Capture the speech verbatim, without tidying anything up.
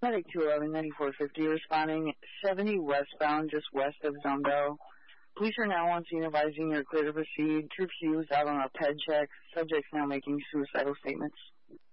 Medic two eleven ninety-four fifty responding seventy westbound, just west of Zumbel. Police are now on scene advising you're clear to proceed. Troops used out on a ped check. Subject's now making suicidal statements.